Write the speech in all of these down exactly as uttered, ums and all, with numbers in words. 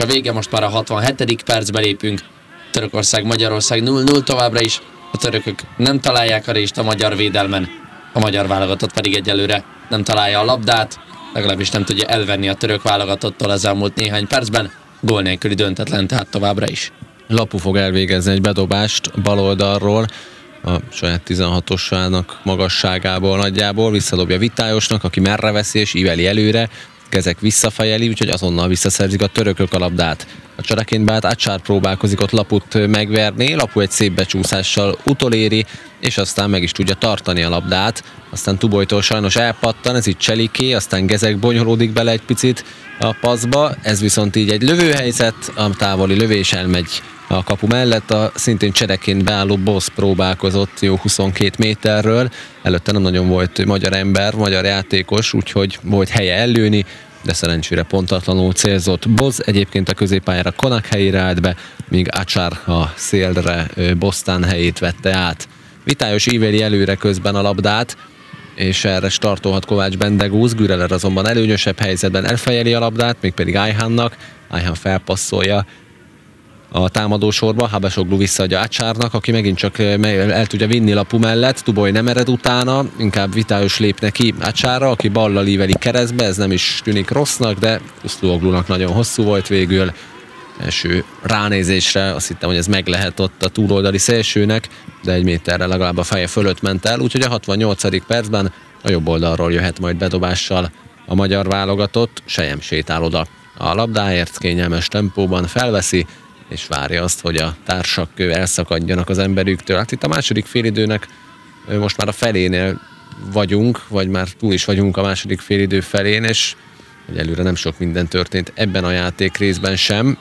A vége, most már a hatvanhetedik percbe lépünk. Törökország-Magyarország nulla nulla továbbra is. A törökök nem találják a rést a magyar védelmen. A magyar válogatott pedig egyelőre nem találja a labdát. Legalábbis nem tudja elvenni a török válogatottól az elmúlt néhány percben. Gól nélküli döntetlen, tehát továbbra is. Lapu fog elvégezni egy bedobást bal oldalról, a saját tizenhatosának magasságából nagyjából, visszadobja Vitályosnak, aki merre veszi és íveli előre, kezek visszafejeli, úgyhogy azonnal visszaszerzik a törökök a labdát. A csereként beállt Acsár próbálkozik ott Laput megverni, Lapu egy szép becsúszással utoléri, és aztán meg is tudja tartani a labdát. Aztán Tubolytól sajnos elpattan, ez itt Cseliké, aztán Gezek bonyolódik bele egy picit a paszba, ez viszont így egy lövőhelyzet, a távoli lövés elmegy a kapu mellett, a szintén csereként beálló Bosz próbálkozott jó huszonkét méterről, előtte nem nagyon volt magyar ember, magyar játékos, úgyhogy volt helye ellőni, de szerencsére pontatlanul célzott Bosz, egyébként a középpályára Konak helyére állt be, míg Acsár a szélre Bosztán helyét vette át. Vitályos íveli előre közben a labdát, és erre startolhat Kovács Bendegúz, Güreler azonban előnyösebb helyzetben elfejeli a labdát, mégpedig Ayhannak, Ayhan felpasszolja a támadósorba, Habesoglu visszaadja Acsárnak, aki megint csak el tudja vinni Lapu mellett, Tuboly nem ered utána, inkább Vitályos lép neki Acsárra, aki ballal íveli keresztbe, ez nem is tűnik rossznak, de Uszluoglunak nagyon hosszú volt végül. Első ránézésre azt hittem, hogy ez meg lehet ott a túloldali szélsőnek, de egy méterre legalább a feje fölött ment el, úgyhogy a hatvannyolcadik percben a jobb oldalról jöhet majd bedobással a magyar válogatott, Sejem sétál oda a labdáért, kényelmes tempóban felveszi, és várja azt, hogy a társak elszakadjanak az emberüktől. Hát itt a második félidőnek most már a felénél vagyunk, vagy már túl is vagyunk a második félidő felén, és egyelőre nem sok minden történt ebben a játék részben sem.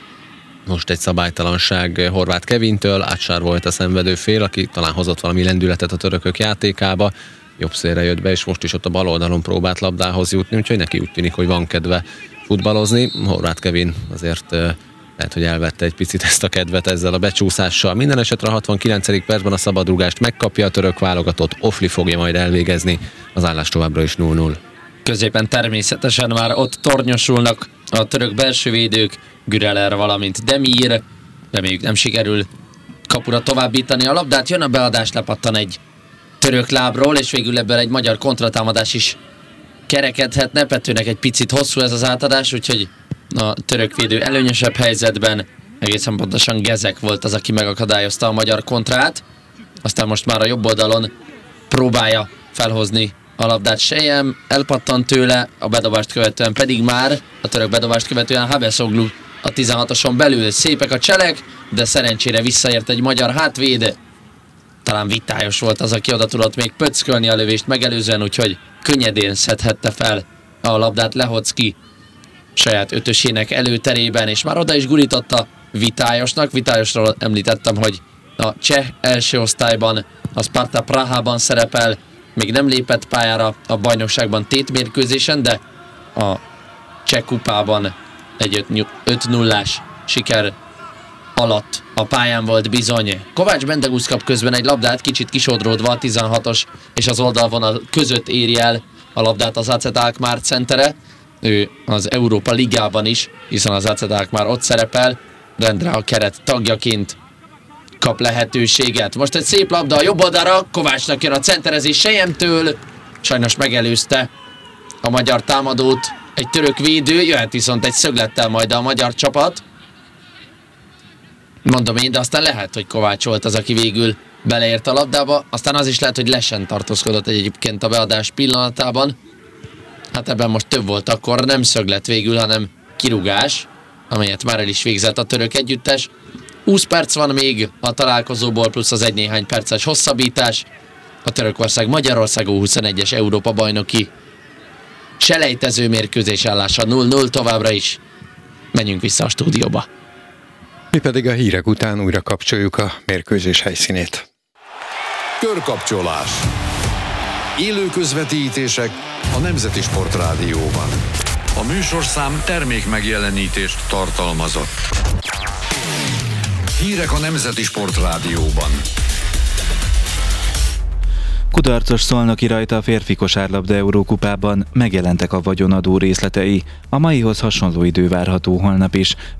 Most egy szabálytalanság Horváth Kevintől, Acsár volt a szenvedő fél, aki talán hozott valami lendületet a törökök játékába, jobb szélre jött be, és most is ott a bal oldalon próbált labdához jutni, úgyhogy neki úgy tűnik, hogy van kedve futballozni. Horváth Kevin azért lehet, hogy elvette egy picit ezt a kedvet ezzel a becsúszással. Minden esetre a hatvankilencedik percben a szabadrúgást megkapja a török válogatott, Ofli fogja majd elvégezni, az állás továbbra is nulla nulla. Középen természetesen már ott tornyosulnak a török belsővédők, Güreler, valamint Demir. Reméljük nem sikerül kapura továbbítani a labdát. Jön a beadás, lepattan egy török lábról, és végül ebből egy magyar kontratámadás is kerekedhetne. Petőnek egy picit hosszú ez az átadás, úgyhogy a török védő előnyösebb helyzetben, egészen pontosan Gezek volt az, aki megakadályozta a magyar kontrát. Aztán most már a jobb oldalon próbálja felhozni a labdát Sejem, elpattant tőle, a bedobást követően pedig már, a török bedobást követően Habesoglu a tizenhatoson belül. Szépek a cselek, de szerencsére visszaért egy magyar hátvéd. Talán Vitályos volt az, aki oda tudott még pöckölni a lövést megelőzően, úgyhogy könnyedén szedhette fel a labdát Lehocki saját ötösének előterében, és már oda is gurította Vitályosnak. Vitályosról említettem, hogy a cseh első osztályban, a Sparta Prahában szerepel, még nem lépett pályára a bajnokságban tétmérkőzésen, de a cseh kupában egy öt nullás siker alatt a pályán volt bizony. Kovács Bendegúz kap közben egy labdát, kicsit kisodródva a tizenhatos és az oldalvonal között éri el a labdát az á cé Alkmaar centere. Ő az Európa Ligában is, hiszen az á cé Alkmaar ott szerepel, rendre a keret tagjaként kap lehetőséget. Most egy szép labda a jobb oldalra, Kovácsnak jön a centerezés Sejemtől, sajnos megelőzte a magyar támadót egy török védő, jöhet viszont egy szöglettel majd a magyar csapat. Mondom én, de aztán lehet, hogy Kovács volt az, aki végül beleért a labdába, aztán az is lehet, hogy Lesen tartózkodott egyébként a beadás pillanatában. Hát ebben most több volt, akkor nem szöglet végül, hanem kirúgás, amelyet már el is végzett a török együttes. húsz perc van még a találkozóból, plusz az egy néhány perces hosszabbítás. A Törökország Magyarország U huszonegyes Európa bajnoki selejtező mérkőzés állása nulla nulla továbbra is. Menjünk vissza a stúdióba. Mi pedig a hírek után újra kapcsoljuk a mérkőzés helyszínét. Körkapcsolás. Élő közvetítések a Nemzeti Sportrádióban. A műsorszám termék megjelenítést tartalmazott. Hírek a Nemzeti Sportrádióban. Kudarcos szolnoki rajta a férfi kosárlabda Eurókupában, megjelentek a vagyonadó részletei. A maihoz hasonló idő várható holnap is.